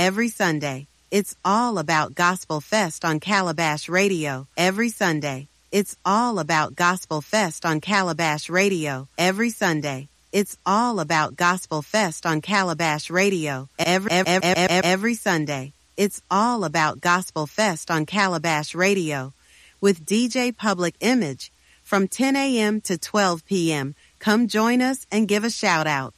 every Sunday. It's all about Gospel Fest on Calabash Radio every Sunday. It's all about Gospel Fest on Calabash Radio every Sunday. It's all about Gospel Fest on Calabash Radio every Sunday. It's all about Gospel Fest on Calabash Radio with DJ Public Image from 10 a.m. to 12 p.m. Come join us and give a shout out.